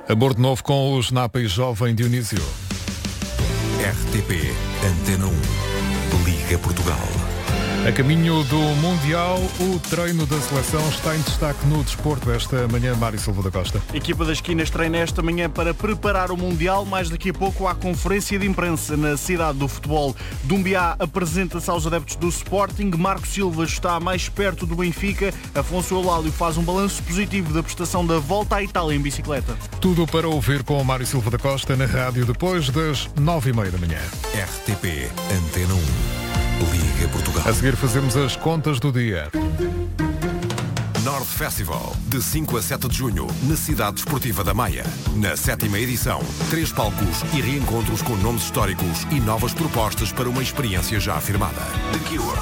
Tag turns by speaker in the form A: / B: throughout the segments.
A: A bordo novo com os Napa e Jovem Dionísio.
B: RTP Antena 1 Liga Portugal.
A: A caminho do Mundial, o treino da seleção está em destaque no desporto esta manhã. Mário Silva da Costa.
C: A equipa das Esquinas treina esta manhã para preparar o Mundial. Mais daqui a pouco há conferência de imprensa na cidade do futebol. Dumbiá apresenta-se aos adeptos do Sporting. Marco Silva está mais perto do Benfica. Afonso Eulálio faz um balanço positivo da prestação da volta à Itália em bicicleta.
A: Tudo para ouvir com o Mário Silva da Costa na rádio depois das 9h30 da manhã.
B: RTP Antena 1 Liga Portugal.
A: A seguir fazemos as contas do dia.
B: North Festival, de 5 a 7 de junho, na Cidade Desportiva da Maia. Na 7ª edição, 3 palcos e reencontros com nomes históricos e novas propostas para uma experiência já afirmada. The Cure,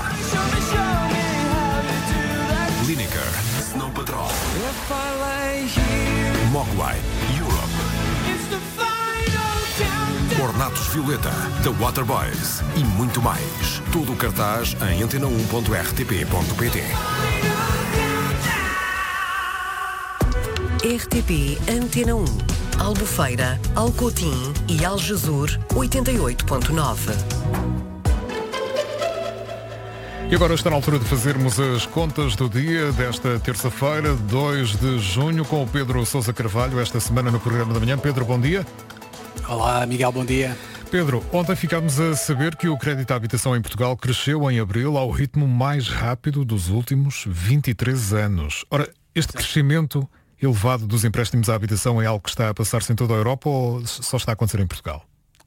B: Lineker, Snow Patrol, Mogwai, Europe, Ornatos Violeta, The Waterboys e muito mais. Todo o cartaz em antena1.rtp.pt.
D: RTP Antena 1, Albufeira, Alcotim e Aljezur 88.9.
A: E agora está na altura de fazermos as contas do dia desta terça-feira, 2 de junho, com o Pedro Sousa Carvalho, esta semana no programa da manhã. Pedro, bom dia.
E: Olá, Miguel, bom dia.
A: Pedro, ontem ficámos a saber que o crédito à habitação em Portugal cresceu em abril ao ritmo mais rápido dos últimos 23 anos. Ora, este crescimento elevado dos empréstimos à habitação é algo que está a passar-se em toda a Europa ou só está a acontecer em Portugal?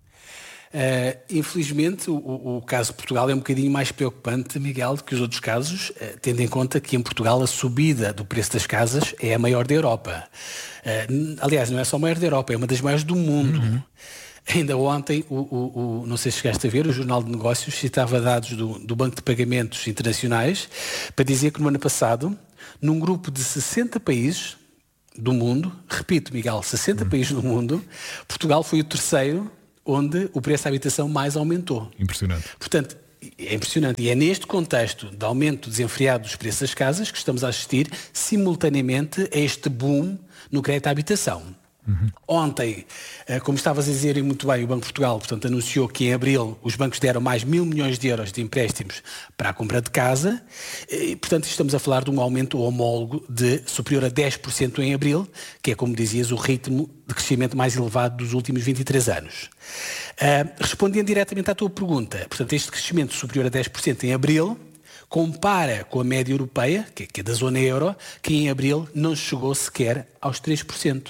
E: Infelizmente, o caso de Portugal é um bocadinho mais preocupante, Miguel, do que os outros casos, tendo em conta que em Portugal a subida do preço das casas é a maior da Europa. Aliás, não é só a maior da Europa, é uma das maiores do mundo. Uhum. Ainda ontem, não sei se chegaste a ver, o Jornal de Negócios citava dados do Banco de Pagamentos Internacionais para dizer que no ano passado, num grupo de 60 países do mundo, repito, Miguel, 60 países do mundo, Portugal foi o terceiro onde o preço da habitação mais aumentou.
A: Impressionante.
E: Portanto, é impressionante. E é neste contexto de aumento desenfreado dos preços das casas que estamos a assistir simultaneamente a este boom no crédito à habitação. Uhum. Ontem, como estavas a dizer muito bem, o Banco de Portugal, portanto, anunciou que em abril os bancos deram mais 1.000 milhões de euros de empréstimos para a compra de casa e, portanto, estamos a falar de um aumento homólogo de superior a 10% em abril, que é, como dizias, o ritmo de crescimento mais elevado dos últimos 23 anos. Respondendo diretamente à tua pergunta, portanto, este crescimento superior a 10% em abril compara com a média europeia, que é da zona euro, que em abril não chegou sequer aos 3%.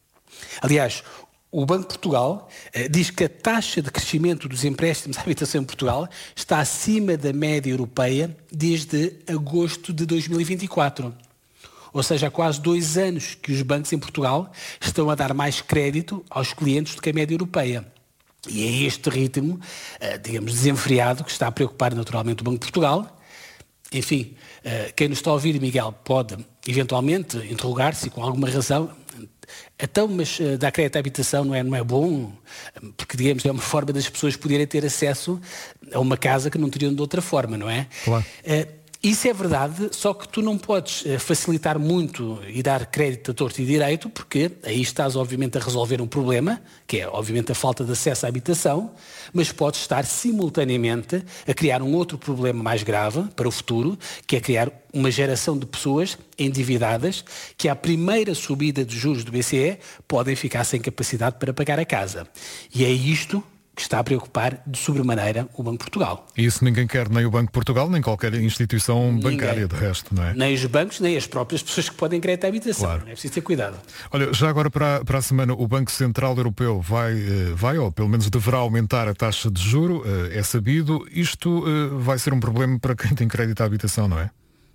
E: Aliás, o Banco de Portugal diz que a taxa de crescimento dos empréstimos à habitação em Portugal está acima da média europeia desde agosto de 2024. Ou seja, há quase 2 anos que os bancos em Portugal estão a dar mais crédito aos clientes do que a média europeia. E é este ritmo, digamos, desenfreado que está a preocupar naturalmente o Banco de Portugal. Enfim, quem nos está a ouvir, Miguel, pode eventualmente interrogar-se com alguma razão. Então, mas dar crédito à habitação não é bom? Porque, digamos, é uma forma das pessoas poderem ter acesso a uma casa que não teriam de outra forma, não é?
A: Claro.
E: Isso é verdade, só que tu não podes facilitar muito e dar crédito a torto e direito, porque aí estás, obviamente, a resolver um problema, que é, obviamente, a falta de acesso à habitação, mas podes estar simultaneamente a criar um outro problema mais grave para o futuro, que é criar uma geração de pessoas endividadas que, à primeira subida de juros do BCE, podem ficar sem capacidade para pagar a casa. E é isto que está a preocupar de sobremaneira o Banco de Portugal.
A: E isso ninguém quer, nem o Banco de Portugal, nem qualquer instituição bancária de resto, não é?
E: Nem os bancos, nem as próprias pessoas que podem crédito à habitação.
A: Claro.
E: É preciso ter cuidado.
A: Olha, já agora para a semana o Banco Central Europeu vai, ou pelo menos deverá aumentar a taxa de juro, é sabido. Isto vai ser um problema para quem tem crédito à habitação, não é?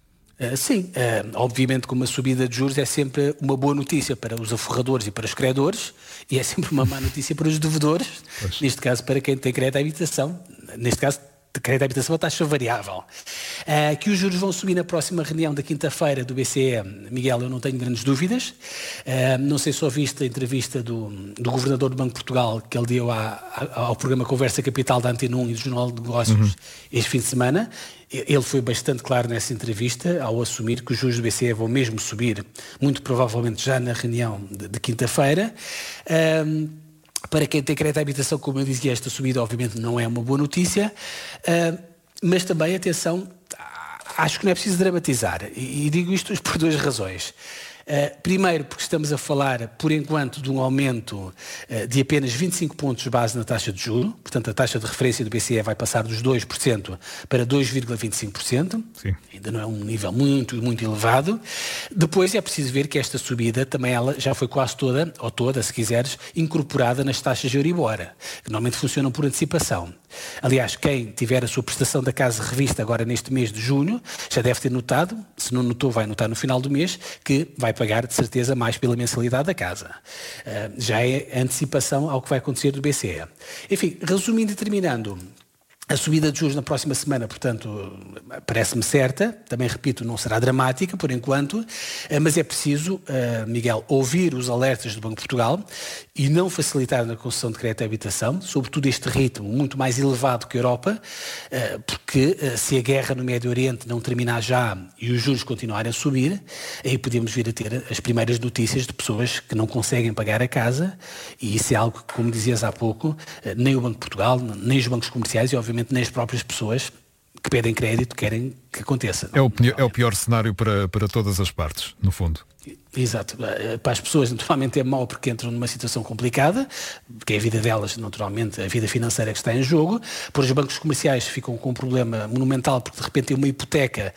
E: Sim, obviamente que uma subida de juros é sempre uma boa notícia para os aforradores e para os credores e é sempre uma má notícia para os devedores, neste caso para quem tem crédito à habitação, neste caso crédito à habitação a taxa variável. Que os juros vão subir na próxima reunião da quinta-feira do BCE, Miguel, eu não tenho grandes dúvidas. Não sei se ouviste a entrevista do Governador do Banco de Portugal que ele deu ao programa Conversa Capital da Antena 1 e do Jornal de Negócios este fim de semana. Ele foi bastante claro nessa entrevista ao assumir que os juros do BCE vão mesmo subir, muito provavelmente já na reunião de quinta-feira. Para quem tem crédito à habitação, como eu dizia, esta subida obviamente não é uma boa notícia, mas também, atenção, acho que não é preciso dramatizar, e digo isto por duas razões. Primeiro, porque estamos a falar, por enquanto, de um aumento de apenas 25 pontos de base na taxa de juros. Portanto, a taxa de referência do BCE vai passar dos 2% para 2,25%.
A: Sim.
E: Ainda não é um nível muito, muito elevado. Depois é preciso ver que esta subida também ela já foi quase toda, ou toda, se quiseres, incorporada nas taxas de Euribor, que normalmente funcionam por antecipação. Aliás, quem tiver a sua prestação da casa revista agora neste mês de junho, já deve ter notado, se não notou, vai notar no final do mês, que vai pagar de certeza mais pela mensalidade da casa. Já é antecipação ao que vai acontecer do BCE. Enfim, resumindo e terminando, a subida de juros na próxima semana, portanto, parece-me certa. Também, repito, não será dramática por enquanto, mas é preciso, Miguel, ouvir os alertas do Banco de Portugal e não facilitar na concessão de crédito à habitação, sobretudo este ritmo muito mais elevado que a Europa, porque se a guerra no Médio Oriente não terminar já e os juros continuarem a subir, aí podemos vir a ter as primeiras notícias de pessoas que não conseguem pagar a casa, e isso é algo que, como dizias há pouco, nem o Banco de Portugal, nem os bancos comerciais e, obviamente, nem as próprias pessoas que pedem crédito querem que aconteça.
A: É o pior cenário para todas as partes, no fundo.
E: Exato. Para as pessoas, naturalmente, é mau porque entram numa situação complicada, porque é a vida delas, naturalmente, a vida financeira que está em jogo. Por os bancos comerciais ficam com um problema monumental, porque de repente tem uma hipoteca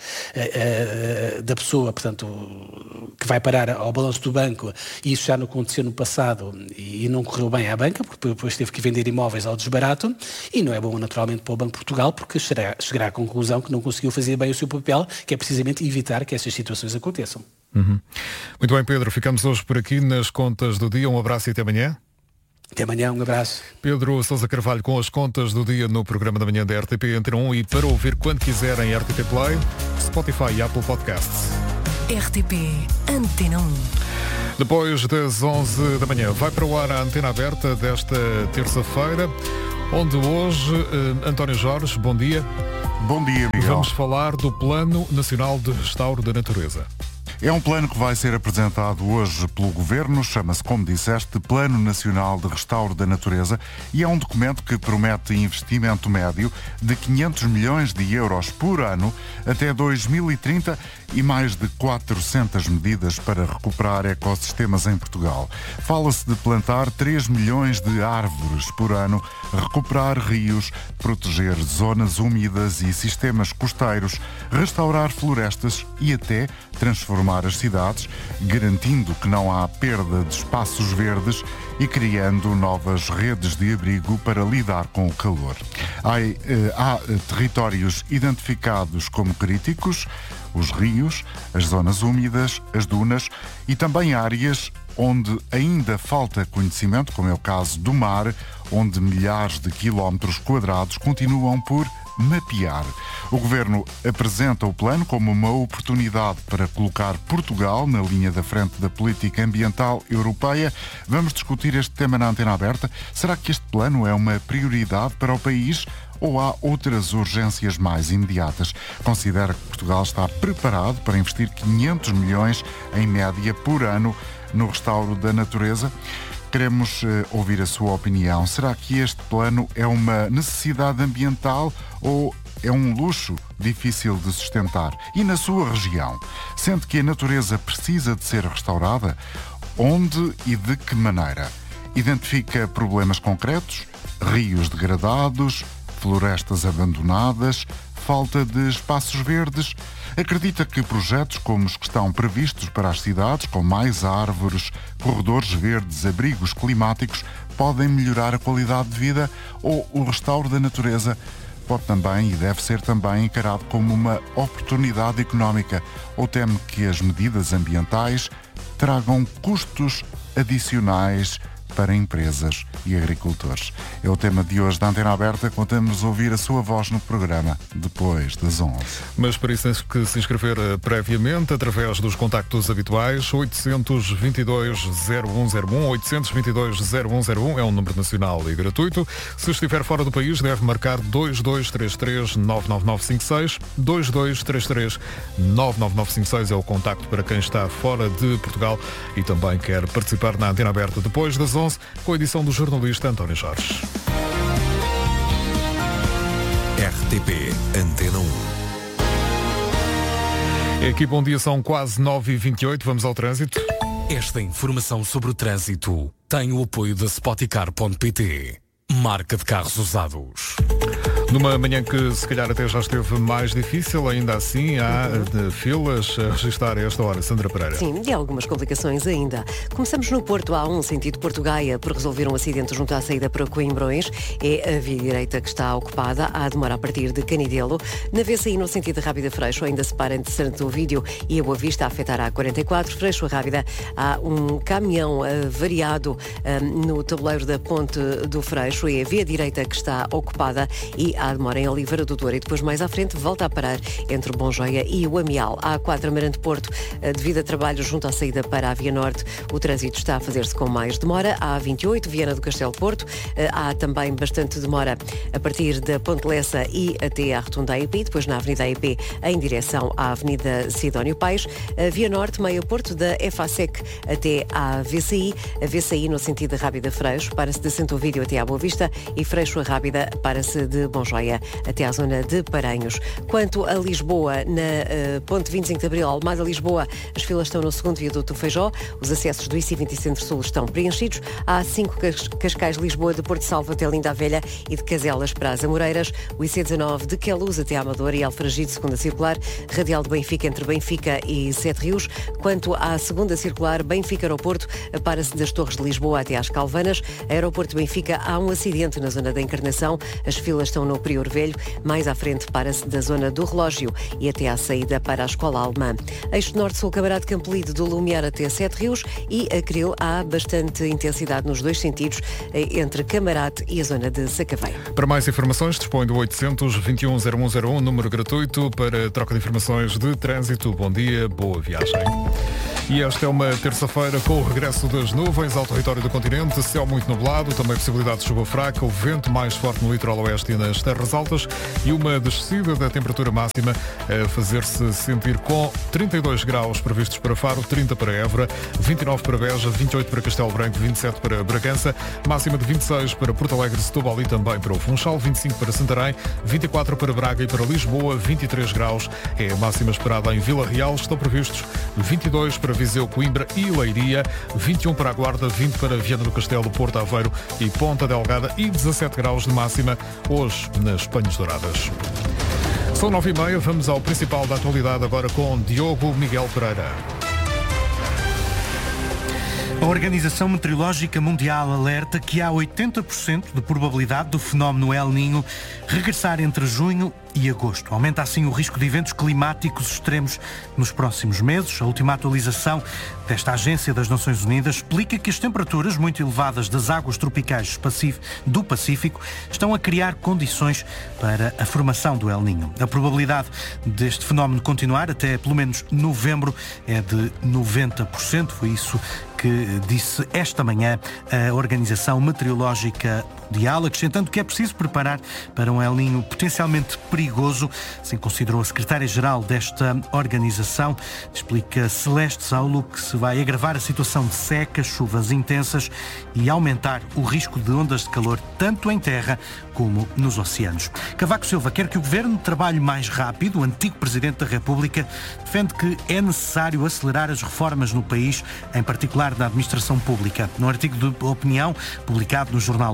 E: da pessoa, portanto, que vai parar ao balanço do banco, e isso já não aconteceu no passado e não correu bem à banca, porque depois teve que vender imóveis ao desbarato, e não é bom, naturalmente, para o Banco de Portugal, porque chegará à conclusão que não conseguiu fazer bem o seu papel, que é precisamente evitar que essas situações aconteçam.
A: Muito bem, Pedro, ficamos hoje por aqui nas contas do dia. Um abraço e até amanhã.
E: Até amanhã, um abraço.
A: Pedro Sousa Carvalho com as contas do dia no programa da manhã da RTP Antena 1 e para ouvir quando quiserem RTP Play, Spotify e Apple Podcasts.
D: RTP Antena 1.
A: Depois das 11 da manhã vai para o ar a antena aberta desta terça-feira, onde hoje, António Jorge, bom dia.
F: Bom dia, Miguel.
A: Vamos falar do Plano Nacional de Restauro da Natureza.
F: É um plano que vai ser apresentado hoje pelo Governo, chama-se, como disseste, Plano Nacional de Restauro da Natureza, e é um documento que promete investimento médio de 500 milhões de euros por ano até 2030 e mais de 400 medidas para recuperar ecossistemas em Portugal. Fala-se de plantar 3 milhões de árvores por ano, recuperar rios, proteger zonas úmidas e sistemas costeiros, restaurar florestas e até transformar as cidades, garantindo que não há perda de espaços verdes e criando novas redes de abrigo para lidar com o calor. Há territórios identificados como críticos, os rios, as zonas úmidas, as dunas e também áreas onde ainda falta conhecimento, como é o caso do mar, onde milhares de quilómetros quadrados continuam por mapear. O Governo apresenta o plano como uma oportunidade para colocar Portugal na linha da frente da política ambiental europeia. Vamos discutir este tema na antena aberta. Será que este plano é uma prioridade para o país ou há outras urgências mais imediatas? Considera que Portugal está preparado para investir 500 milhões em média por ano no restauro da natureza? Queremos ouvir a sua opinião. Será que este plano é uma necessidade ambiental ou é um luxo difícil de sustentar? E na sua região, sente que a natureza precisa de ser restaurada? Onde e de que maneira? Identifica problemas concretos? Rios degradados? Florestas abandonadas? Falta de espaços verdes? Acredita que projetos como os que estão previstos para as cidades, com mais árvores, corredores verdes, abrigos climáticos, podem melhorar a qualidade de vida? Ou o restauro da natureza pode também e deve ser também encarado como uma oportunidade económica? Ou teme que as medidas ambientais tragam custos adicionais para empresas e agricultores. É o tema de hoje da Antena Aberta. Contamos ouvir a sua voz no programa depois das 11.
A: Mas para isso tens que se inscrever previamente através dos contactos habituais. 822-0101, 822-0101 é um número nacional e gratuito. Se estiver fora do país, deve marcar 2233-99956. 2233-99956 é o contacto para quem está fora de Portugal e também quer participar na Antena Aberta depois das 11, com a edição do jornalista António Jorge.
B: RTP Antena 1.
A: Aqui, bom dia, são quase 9h28, vamos ao trânsito.
G: Esta informação sobre o trânsito tem o apoio da Spoticar.pt, marca de carros usados.
A: Numa manhã que se calhar até já esteve mais difícil, ainda assim há filas a registrar a esta hora. Sandra Pereira.
H: Sim, e algumas complicações ainda. Começamos no Porto A1, sentido Porto-Gaia, por resolver um acidente junto à saída para Coimbrões. É a via direita que está ocupada. Há demora a partir de Canidelo. Na VCI, no sentido de Rábida Freixo, ainda se para entre Santo Ovídio e a Boa Vista, a afetar a A44. Freixo a Rábida, há um caminhão variado no tabuleiro da Ponte do Freixo. É a via direita que está ocupada e há demora em Oliveira do Douro e depois mais à frente volta a parar entre Bonjoia e o Amial. A A4 Amarante Porto, devido a trabalho junto à saída para a Via Norte, o trânsito está a fazer-se com mais demora. A A28 Viana do Castelo Porto, há também bastante demora a partir da Ponte Lessa e até à Rotunda AEP, depois na Avenida AEP em direção à Avenida Sidónio Pais. A Via Norte, Meia Porto, da EFASEC até à VCI. A VCI no sentido de Rábida Freixo, para-se de Santo Ovídio até à Boa Vista e Freixo a Rábida para-se de Bonjoia até à zona de Paranhos. Quanto a Lisboa, na Ponte 25 de Abril, Almada Lisboa, as filas estão no segundo viaduto do Feijó, os acessos do IC20 Centro-Sul estão preenchidos. Há 5 Cascais Lisboa, de Porto Salvo até Linda a Velha e de Caselas para as Amoreiras, o IC19 de Queluz até Amador e Alfragide, segunda circular, Radial de Benfica entre Benfica e Sete Rios. Quanto à segunda circular, Benfica Aeroporto, para-se das Torres de Lisboa até às Calvanas. Aeroporto de Benfica, há um acidente na zona da Encarnação, as filas estão no Prior Velho, mais à frente para-se da zona do Relógio e até à saída para a Escola Alemã. Eixo Norte-Sul, Camarado de Campolide, do Lumiar até Sete Rios e Acril, há bastante intensidade nos dois sentidos, entre Camarate e a zona de Sacavém.
A: Para mais informações, dispõe do 800-21-0101, número gratuito para troca de informações de trânsito. Bom dia, boa viagem. E esta é uma terça-feira com o regresso das nuvens ao território do continente, céu muito nublado, também possibilidade de chuva fraca, o vento mais forte no litoral oeste e nas terras altas e uma descida da temperatura máxima a fazer-se sentir com 32 graus previstos para Faro, 30 para Évora, 29 para Beja, 28 para Castelo Branco, 27 para Bragança, máxima de 26 para Porto Alegre, Setúbal e também para o Funchal, 25 para Santarém, 24 para Braga e para Lisboa, 23 graus é a máxima esperada em Vila Real, estão previstos 22 para Viseu, Coimbra e Leiria, 21 para a Guarda, 20 para Viana do Castelo, Porto Aveiro e Ponta Delgada e 17 graus de máxima hoje nas Penhas Douradas. São 9h30, vamos ao principal da atualidade agora com Diogo Miguel Pereira.
I: A Organização Meteorológica Mundial alerta que há 80% de probabilidade do fenómeno El Niño regressar entre junho e agosto. Aumenta assim o risco de eventos climáticos extremos nos próximos meses. A última atualização desta Agência das Nações Unidas explica que as temperaturas muito elevadas das águas tropicais do Pacífico estão a criar condições para a formação do El Niño. A probabilidade deste fenómeno continuar até pelo menos novembro é de 90%. Foi isso que disse esta manhã a Organização Meteorológica Mundial, acrescentando que é preciso preparar para um El Niño potencialmente perigoso, assim considerou a secretária-geral desta organização. Explica Celeste Saulo que se vai agravar a situação de seca, chuvas intensas e aumentar o risco de ondas de calor tanto em terra como nos oceanos. Cavaco Silva quer que o governo trabalhe mais rápido. O antigo Presidente da República defende que é necessário acelerar as reformas no país, em particular da administração pública. No artigo de opinião publicado no jornal Observador,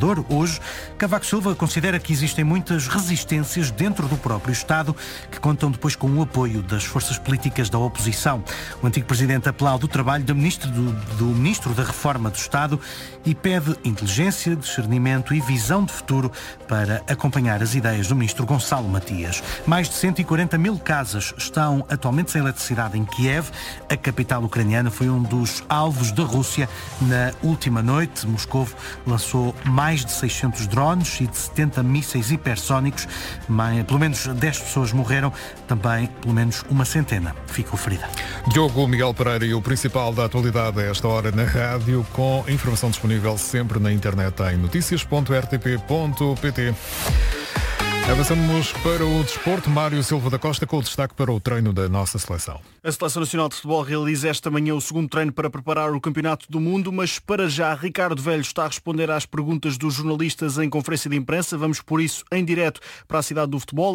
I: Obrador. Hoje, Cavaco Silva considera que existem muitas resistências dentro do próprio Estado que contam depois com o apoio das forças políticas da oposição. O antigo Presidente aplaude o trabalho do Ministro da Reforma do Estado e pede inteligência, discernimento e visão de futuro para acompanhar as ideias do Ministro Gonçalo Matias. Mais de 140 mil casas estão atualmente sem eletricidade em Kiev. A capital ucraniana foi um dos alvos da Rússia na última noite. Moscovo lançou mais de 600 drones e de 70 mísseis hipersónicos. Pelo menos 10 pessoas morreram, também pelo menos uma centena ficou ferida.
A: Diogo Miguel Pereira e o principal da atualidade a esta hora na rádio, com informação disponível sempre na internet em noticias.rtp.pt. Avançamos para o desporto. Mário Silva da Costa com o destaque para o treino da nossa seleção.
C: A Seleção Nacional de Futebol realiza esta manhã o segundo treino para preparar o Campeonato do Mundo, mas para já Ricardo Velho está a responder às perguntas dos jornalistas em conferência de imprensa. Vamos por isso em direto para a cidade do futebol.